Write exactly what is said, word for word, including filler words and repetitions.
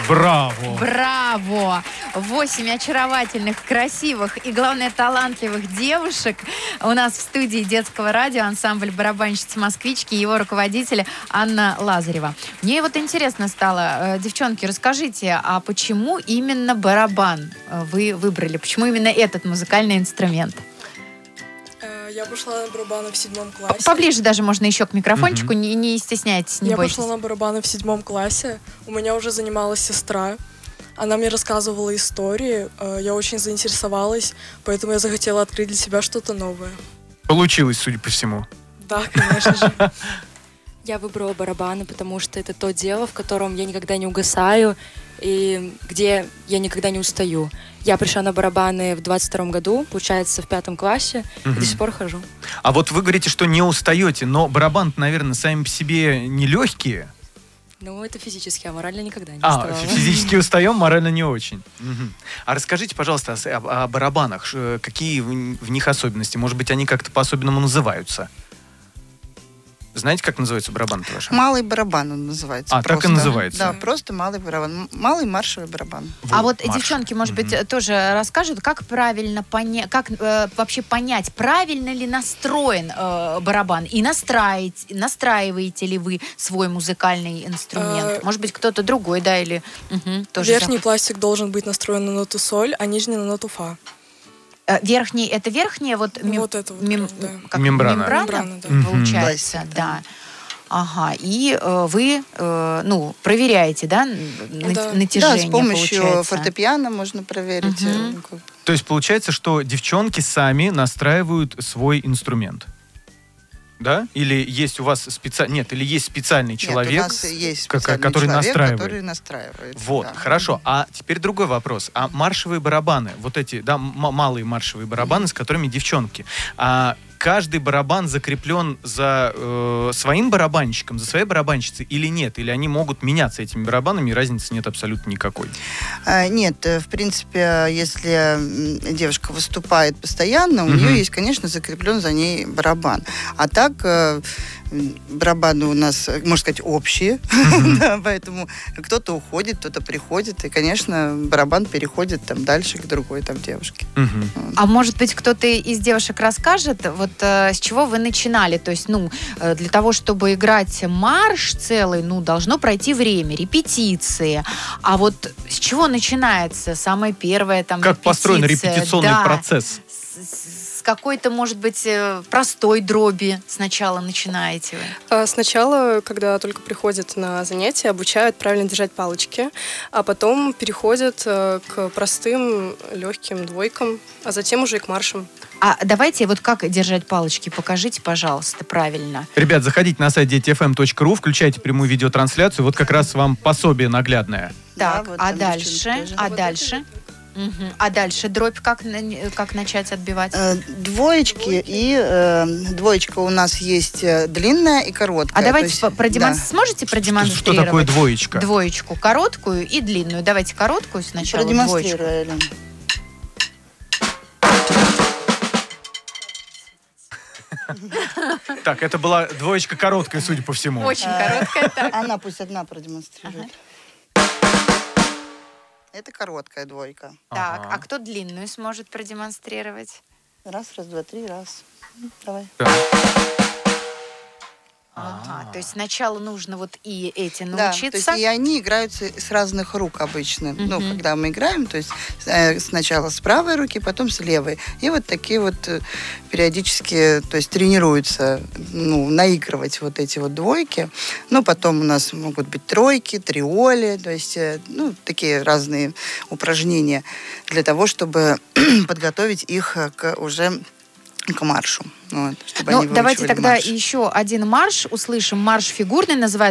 Браво! Браво! Восемь очаровательных, красивых и, главное, талантливых девушек у нас в студии детского радио ансамбль барабанщиц «Москвички» и его руководитель Анна Лазарева. Мне вот интересно стало, девчонки, расскажите, а почему именно барабан вы выбрали? Почему именно этот музыкальный инструмент? Я пошла на барабаны в седьмом классе. Поближе даже можно еще к микрофончику, mm-hmm. не, не стесняйтесь, не Я бойтесь. Я пошла на барабаны в седьмом классе. У меня уже занималась сестра. Она мне рассказывала истории. Я очень заинтересовалась, поэтому я захотела открыть для себя что-то новое. Получилось, судя по всему. Да, конечно же. Я выбрала барабаны, потому что это то дело, в котором я никогда не угасаю и где я никогда не устаю. Я пришла на барабаны в двадцать втором году, получается, в пятом классе, угу. и до сих пор хожу. А вот вы говорите, что не устаете, но барабаны, наверное, сами по себе не легкие. Ну, это физически, а морально никогда не а, уставала. А, физически устаем, морально не очень. Угу. А расскажите, пожалуйста, о, о барабанах. Какие в них особенности? Может быть, они как-то по-особенному называются? Знаете, как называется барабан ваши? Малый барабан он называется. А, просто. так и называется? Да, просто малый барабан. Малый маршевый барабан. Вот, а вот марш. девчонки, может mm-hmm. быть, тоже расскажут, как правильно понять, как э, вообще понять, правильно ли настроен э, барабан и настраить, настраиваете ли вы свой музыкальный инструмент? Может быть, кто-то другой, да, или... Угу, тоже Верхний так. пластик должен быть настроен на ноту соль, а нижний на ноту фа. Верхний, это верхняя вот, мем, вот это вот, мем, да. как, мембрана, мембрана, мембрана да. получается, Пластик, да. да. Ага, и э, вы, э, ну, проверяете, да, да. натяжение, да, с помощью получается. фортепиано можно проверить. Угу. То есть получается, что девчонки сами настраивают свой инструмент? Да? Или есть у вас специальный... Нет, или есть специальный человек, Нет, у нас есть специальный который, человек, настраивает. который настраивает. Вот, да. хорошо. А теперь другой вопрос. А маршевые барабаны, вот эти, да, м- малые маршевые барабаны, mm-hmm. с которыми девчонки, а каждый барабан закреплен за э, своим барабанщиком, за своей барабанщицей или нет? Или они могут меняться этими барабанами, и разницы нет абсолютно никакой? А, нет, в принципе, если девушка выступает постоянно, у mm-hmm. нее есть, конечно, закреплен за ней барабан. А так... барабаны у нас, можно сказать, общие, mm-hmm. да, поэтому кто-то уходит, кто-то приходит, и, конечно, барабан переходит там дальше к другой там девушке. Mm-hmm. Вот. А может быть, кто-то из девушек расскажет, вот э, с чего вы начинали? То есть, ну, э, для того, чтобы играть марш целый, ну, должно пройти время, репетиции. А вот с чего начинается самая первая там как репетиция? построен репетиционный да. процесс? С какой-то, может быть, простой дроби сначала начинаете вы? Сначала, когда только приходят на занятия, обучают правильно держать палочки, а потом переходят к простым легким двойкам, а затем уже и к маршам. А давайте вот как держать палочки, покажите, пожалуйста, правильно. Ребят, заходите на сайт дети эф эм точка ру, включайте прямую видеотрансляцию, вот как раз вам пособие наглядное. Так, да, вот а дальше? А вот дальше? Угу. А дальше дробь как, как начать отбивать? Э, двоечки и э, двоечка у нас есть длинная и короткая. А давайте есть, продемон... да. сможете продемонстрировать? Что такое двоечка? Двоечку, короткую и длинную. Давайте короткую сначала, двоечку. Так, это была двоечка короткая, судя по всему. Очень короткая, так. Она пусть одна продемонстрирует. Это короткая двойка. Так, Ага. а кто длинную сможет продемонстрировать? Раз, раз, два, три, раз. Давай. Так. Ага, то есть сначала нужно вот и эти Да, научиться. то есть и они играются с разных рук обычно. Uh-huh. Ну, когда мы играем, то есть э, сначала с правой руки, потом с левой. И вот такие вот э, периодически, то есть тренируются, ну, наигрывать вот эти вот двойки. Ну, потом у нас могут быть тройки, триоли, то есть, э, ну, такие разные упражнения для того, чтобы подготовить их к уже к маршу. Вот, чтобы ну, они давайте выучивали тогда марш. еще один марш услышим. Марш фигурный называется.